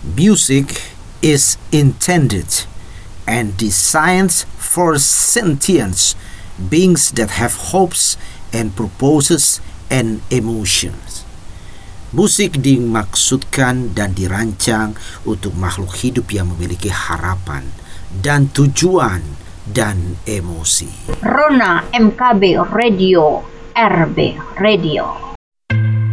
Music is intended and designed for sentient beings that have hopes and purposes and emotions. Musik dimaksudkan dan dirancang untuk makhluk hidup yang memiliki harapan dan tujuan dan emosi. Rona MKB Radio, RB Radio.